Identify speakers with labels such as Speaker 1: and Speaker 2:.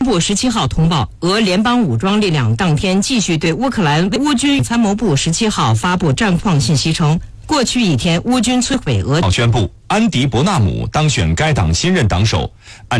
Speaker 1: 部17号通报，俄联邦武装力量当天继续对乌克兰乌军参谋部17号发布战况信息称，过去一天乌军摧毁俄。
Speaker 2: 宣布安迪·伯纳姆当选该党新任党首。按